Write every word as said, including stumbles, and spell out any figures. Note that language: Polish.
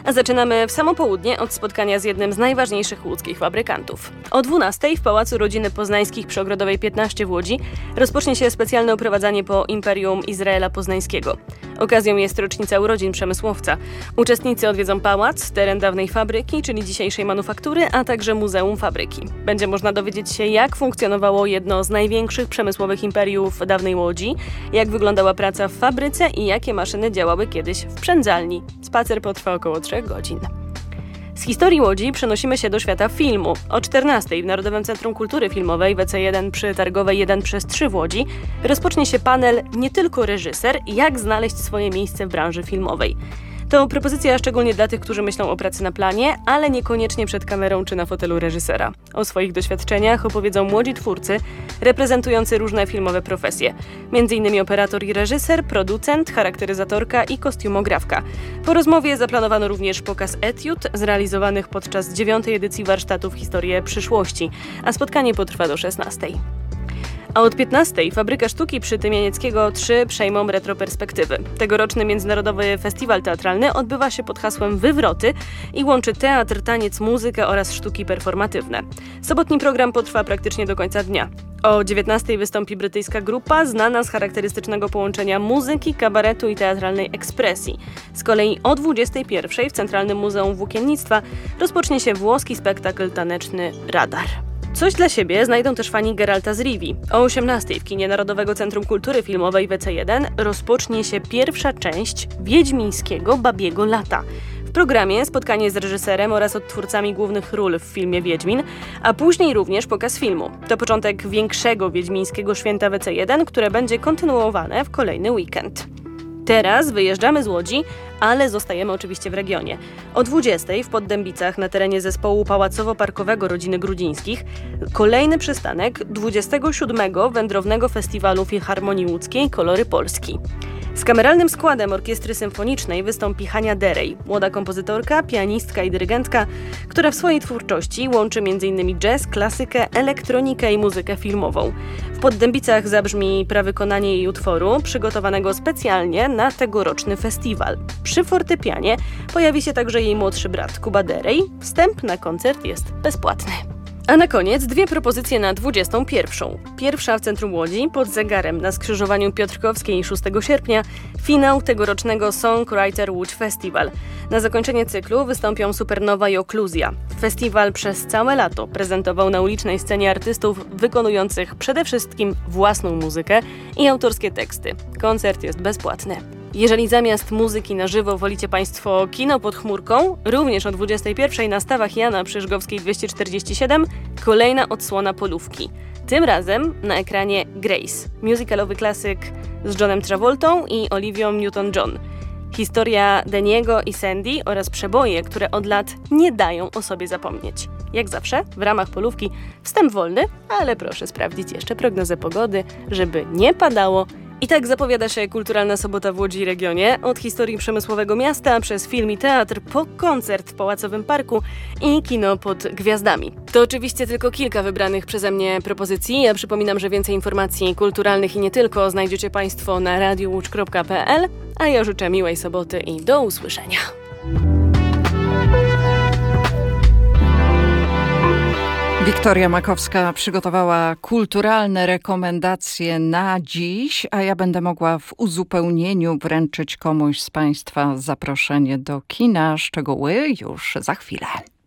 A zaczynamy w samo południe od spotkania z jednym z najważniejszych łódzkich fabrykantów. O dwunastej w Pałacu Rodziny Poznańskich przy Ogrodowej piętnaście w Łodzi rozpocznie się specjalne oprowadzanie po Imperium Izraela Poznańskiego. Okazją jest rocznica urodzin przemysłowca. Uczestnicy odwiedzą pałac, teren dawnej fabryki, czyli dzisiejszej manufaktury, a także Muzeum Fabryki. Będzie można dowiedzieć się, jak funkcjonowało jedno z największych przemysłowych imperiów dawnej Łodzi, jak wyglądała praca w fabryce i jakie maszyny działały kiedyś w przędzalni. Spacer potrwa około trzech godzin. Z historii Łodzi przenosimy się do świata filmu. O czternastej w Narodowym Centrum Kultury Filmowej W C jeden przy Targowej jeden przez trzy w Łodzi rozpocznie się panel Nie tylko reżyser, jak znaleźć swoje miejsce w branży filmowej. To propozycja szczególnie dla tych, którzy myślą o pracy na planie, ale niekoniecznie przed kamerą czy na fotelu reżysera. O swoich doświadczeniach opowiedzą młodzi twórcy reprezentujący różne filmowe profesje. Między innymi operator i reżyser, producent, charakteryzatorka i kostiumografka. Po rozmowie zaplanowano również pokaz etiud zrealizowanych podczas dziewiątej edycji warsztatów Historie przyszłości, a spotkanie potrwa do szesnastej. A od piętnastej Fabryka Sztuki przy Tymienieckiego trzy przejmą retroperspektywy. Tegoroczny Międzynarodowy Festiwal Teatralny odbywa się pod hasłem Wywroty i łączy teatr, taniec, muzykę oraz sztuki performatywne. Sobotni program potrwa praktycznie do końca dnia. O dziewiętnastej wystąpi brytyjska grupa znana z charakterystycznego połączenia muzyki, kabaretu i teatralnej ekspresji. Z kolei o dwudziestej pierwszej w Centralnym Muzeum Włókiennictwa rozpocznie się włoski spektakl taneczny Radar. Coś dla siebie znajdą też fani Geralta z Rivii. O osiemnastej w kinie Narodowego Centrum Kultury Filmowej W C jeden rozpocznie się pierwsza część Wiedźmińskiego Babiego Lata. W programie spotkanie z reżyserem oraz odtwórcami głównych ról w filmie Wiedźmin, a później również pokaz filmu. To początek większego wiedźmińskiego święta W C jeden, które będzie kontynuowane w kolejny weekend. Teraz wyjeżdżamy z Łodzi, ale zostajemy oczywiście w regionie. O dwudziestej w Poddębicach na terenie zespołu pałacowo-parkowego Rodziny Grudzińskich kolejny przystanek dwudziestego siódmego Wędrownego Festiwalu Filharmonii Łódzkiej Kolory Polski. Z kameralnym składem orkiestry symfonicznej wystąpi Hania Derej, młoda kompozytorka, pianistka i dyrygentka, która w swojej twórczości łączy między innymi jazz, klasykę, elektronikę i muzykę filmową. W Poddębicach zabrzmi prawykonanie jej utworu, przygotowanego specjalnie na tegoroczny festiwal. Przy fortepianie pojawi się także jej młodszy brat Kuba Derej. Wstęp na koncert jest bezpłatny. A na koniec dwie propozycje na dwudziestą pierwszą. Pierwsza w centrum Łodzi, pod zegarem na skrzyżowaniu Piotrkowskiej szóstego sierpnia, finał tegorocznego Songwriter Łódź Festival. Na zakończenie cyklu wystąpią Supernowa i Okluzja. Festiwal przez całe lato prezentował na ulicznej scenie artystów wykonujących przede wszystkim własną muzykę i autorskie teksty. Koncert jest bezpłatny. Jeżeli zamiast muzyki na żywo wolicie Państwo kino pod chmurką, również o dwudziestej pierwszej na stawach Jana przy Żgowskiej dwieście czterdzieści siedem kolejna odsłona Polówki. Tym razem na ekranie Grace, musicalowy klasyk z Johnem Travoltą i Olivią Newton-John. Historia Deniego i Sandy oraz przeboje, które od lat nie dają o sobie zapomnieć. Jak zawsze w ramach Polówki wstęp wolny, ale proszę sprawdzić jeszcze prognozę pogody, żeby nie padało. I tak zapowiada się kulturalna sobota w Łodzi i regionie. Od historii przemysłowego miasta, przez film i teatr, po koncert w Pałacowym Parku i kino pod gwiazdami. To oczywiście tylko kilka wybranych przeze mnie propozycji. Ja przypominam, że więcej informacji kulturalnych i nie tylko znajdziecie Państwo na radio łódź kropka p l, a ja życzę miłej soboty i do usłyszenia. Wiktoria Makowska przygotowała kulturalne rekomendacje na dziś, a ja będę mogła w uzupełnieniu wręczyć komuś z Państwa zaproszenie do kina. Szczegóły już za chwilę.